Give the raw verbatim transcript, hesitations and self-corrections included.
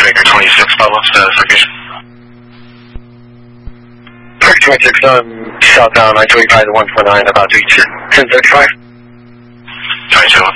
Traeger twenty-six, follow status location. Traeger twenty-six, um, southbound nine twenty-five to one four nine, about to reach ten thirty-five. twenty-two, one